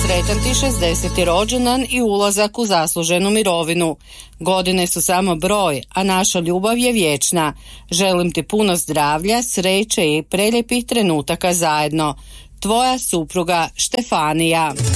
Sretan ti 60. rođendan i ulazak u zasluženu mirovinu. Godine su samo broj, a naša ljubav je vječna. Želim ti puno zdravlja, sreće i prelijepih trenutaka zajedno. Tvoja supruga Štefanija.